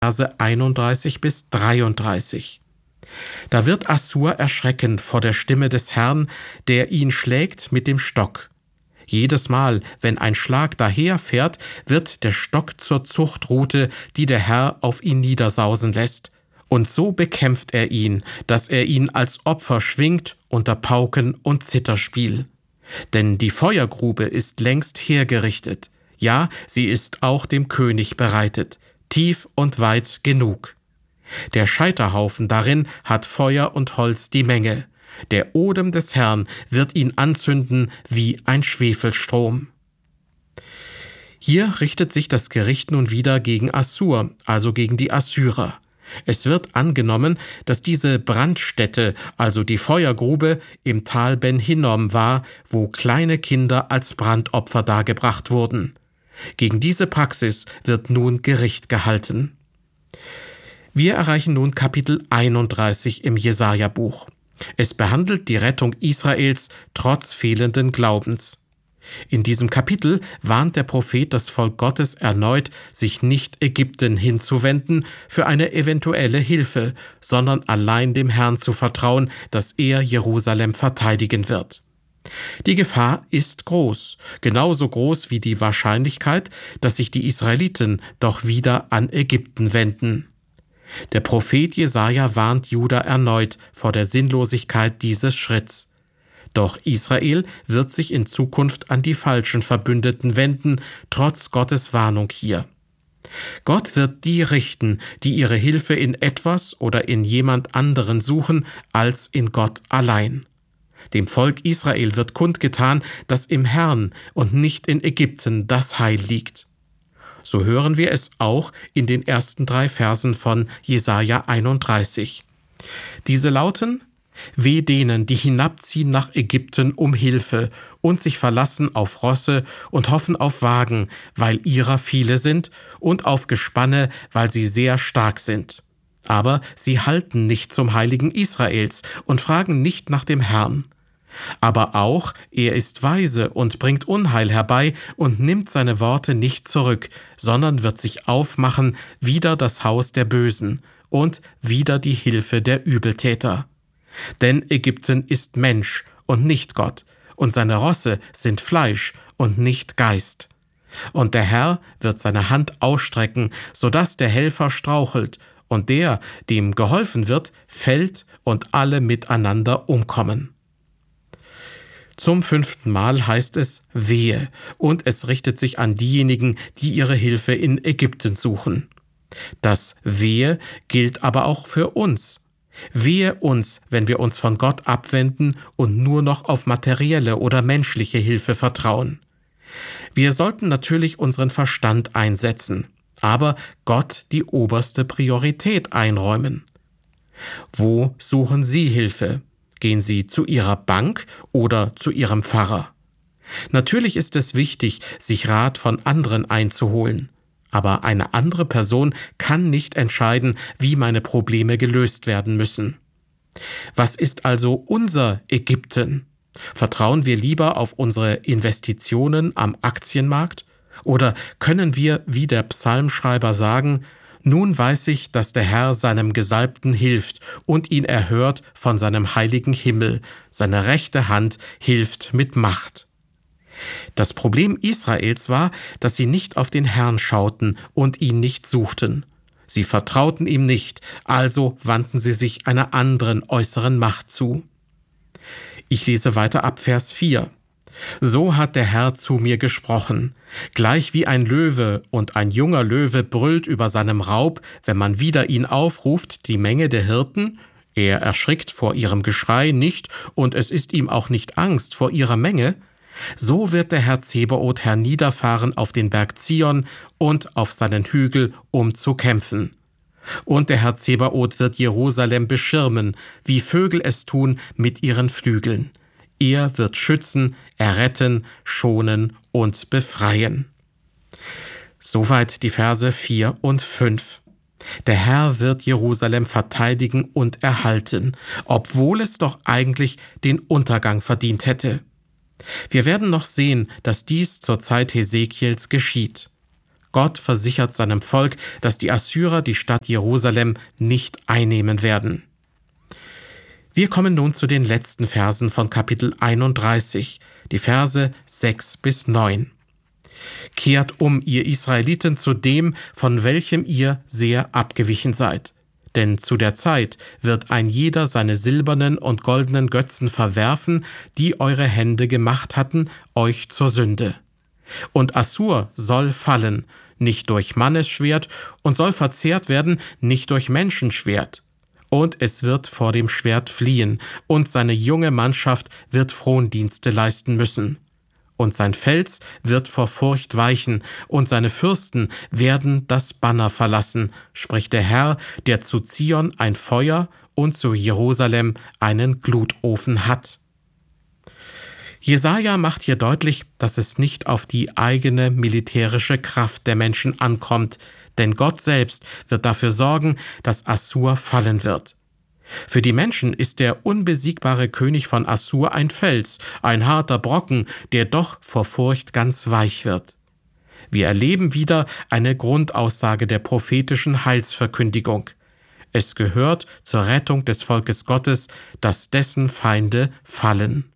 Verse 31 bis 33. Da wird Assur erschrecken vor der Stimme des Herrn, der ihn schlägt mit dem Stock. Jedes Mal, wenn ein Schlag daherfährt, wird der Stock zur Zuchtrute, die der Herr auf ihn niedersausen lässt. Und so bekämpft er ihn, dass er ihn als Opfer schwingt unter Pauken und Zitherspiel. Denn die Feuergrube ist längst hergerichtet. Ja, sie ist auch dem König bereitet, tief und weit genug. Der Scheiterhaufen darin hat Feuer und Holz die Menge. Der Odem des Herrn wird ihn anzünden wie ein Schwefelstrom. Hier richtet sich das Gericht nun wieder gegen Assur, also gegen die Assyrer. Es wird angenommen, dass diese Brandstätte, also die Feuergrube, im Tal Ben Hinnom war, wo kleine Kinder als Brandopfer dargebracht wurden. Gegen diese Praxis wird nun Gericht gehalten. Wir erreichen nun Kapitel 31 im Jesaja-Buch. Es behandelt die Rettung Israels trotz fehlenden Glaubens. In diesem Kapitel warnt der Prophet das Volk Gottes erneut, sich nicht Ägypten hinzuwenden für eine eventuelle Hilfe, sondern allein dem Herrn zu vertrauen, dass er Jerusalem verteidigen wird. Die Gefahr ist groß, genauso groß wie die Wahrscheinlichkeit, dass sich die Israeliten doch wieder an Ägypten wenden. Der Prophet Jesaja warnt Juda erneut vor der Sinnlosigkeit dieses Schritts. Doch Israel wird sich in Zukunft an die falschen Verbündeten wenden, trotz Gottes Warnung hier. Gott wird die richten, die ihre Hilfe in etwas oder in jemand anderen suchen, als in Gott allein. Dem Volk Israel wird kundgetan, dass im Herrn und nicht in Ägypten das Heil liegt. So hören wir es auch in den ersten 3 Versen von Jesaja 31. Diese lauten: Weh denen, die hinabziehen nach Ägypten um Hilfe und sich verlassen auf Rosse und hoffen auf Wagen, weil ihrer viele sind, und auf Gespanne, weil sie sehr stark sind. Aber sie halten nicht zum Heiligen Israels und fragen nicht nach dem Herrn. Aber auch, er ist weise und bringt Unheil herbei und nimmt seine Worte nicht zurück, sondern wird sich aufmachen wider das Haus der Bösen und wider die Hilfe der Übeltäter. Denn Ägypten ist Mensch und nicht Gott, und seine Rosse sind Fleisch und nicht Geist. Und der Herr wird seine Hand ausstrecken, sodass der Helfer strauchelt, und der, dem geholfen wird, fällt und alle miteinander umkommen. Zum 5. Mal heißt es Wehe, und es richtet sich an diejenigen, die ihre Hilfe in Ägypten suchen. Das Wehe gilt aber auch für uns. Wehe uns, wenn wir uns von Gott abwenden und nur noch auf materielle oder menschliche Hilfe vertrauen. Wir sollten natürlich unseren Verstand einsetzen, aber Gott die oberste Priorität einräumen. Wo suchen Sie Hilfe? Gehen Sie zu Ihrer Bank oder zu Ihrem Pfarrer? Natürlich ist es wichtig, sich Rat von anderen einzuholen. Aber eine andere Person kann nicht entscheiden, wie meine Probleme gelöst werden müssen. Was ist also unser Ägypten? Vertrauen wir lieber auf unsere Investitionen am Aktienmarkt? Oder können wir, wie der Psalmschreiber, sagen: Nun weiß ich, dass der Herr seinem Gesalbten hilft und ihn erhört von seinem heiligen Himmel. Seine rechte Hand hilft mit Macht. Das Problem Israels war, dass sie nicht auf den Herrn schauten und ihn nicht suchten. Sie vertrauten ihm nicht, also wandten sie sich einer anderen äußeren Macht zu. Ich lese weiter ab Vers 4. So hat der Herr zu mir gesprochen. Gleich wie ein Löwe und ein junger Löwe brüllt über seinem Raub, wenn man wider ihn aufruft, die Menge der Hirten. Er erschrickt vor ihrem Geschrei nicht, und es ist ihm auch nicht Angst vor ihrer Menge. So wird der Herr Zebaoth herniederfahren auf den Berg Zion und auf seinen Hügel, um zu kämpfen. Und der Herr Zebaoth wird Jerusalem beschirmen, wie Vögel es tun mit ihren Flügeln. Er wird schützen, erretten, schonen und befreien. Soweit die Verse 4 und 5. Der Herr wird Jerusalem verteidigen und erhalten, obwohl es doch eigentlich den Untergang verdient hätte. Wir werden noch sehen, dass dies zur Zeit Hesekiels geschieht. Gott versichert seinem Volk, dass die Assyrer die Stadt Jerusalem nicht einnehmen werden. Wir kommen nun zu den letzten Versen von Kapitel 31, die Verse 6 bis 9. Kehrt um, ihr Israeliten, zu dem, von welchem ihr sehr abgewichen seid. Denn zu der Zeit wird ein jeder seine silbernen und goldenen Götzen verwerfen, die eure Hände gemacht hatten, euch zur Sünde. Und Assur soll fallen, nicht durch Mannesschwert, und soll verzehrt werden, nicht durch Menschenschwert. Und es wird vor dem Schwert fliehen, und seine junge Mannschaft wird Frondienste leisten müssen. Und sein Fels wird vor Furcht weichen, und seine Fürsten werden das Banner verlassen, spricht der Herr, der zu Zion ein Feuer und zu Jerusalem einen Glutofen hat. Jesaja macht hier deutlich, dass es nicht auf die eigene militärische Kraft der Menschen ankommt, denn Gott selbst wird dafür sorgen, dass Assur fallen wird. Für die Menschen ist der unbesiegbare König von Assur ein Fels, ein harter Brocken, der doch vor Furcht ganz weich wird. Wir erleben wieder eine Grundaussage der prophetischen Heilsverkündigung. Es gehört zur Rettung des Volkes Gottes, dass dessen Feinde fallen.